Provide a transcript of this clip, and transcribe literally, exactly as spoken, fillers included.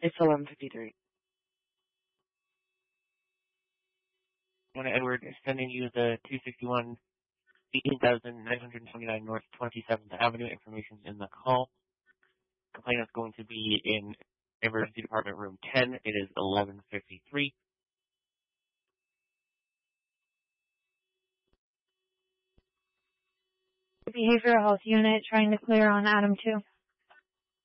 It's eleven fifty-three. Edward is sending you the two sixty-one, eighteen thousand nine hundred twenty-nine North twenty-seventh Avenue. Information in the call. Complainant is going to be in Emergency Department Room ten. It is eleven fifty-three. Behavioral Health Unit trying to clear on Adam two.